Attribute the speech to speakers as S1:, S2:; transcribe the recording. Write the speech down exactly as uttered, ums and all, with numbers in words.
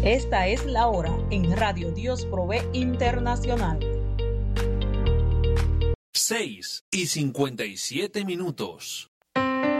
S1: Esta es la hora en Radio Dios Provee Internacional.
S2: seis y cincuenta y siete minutos.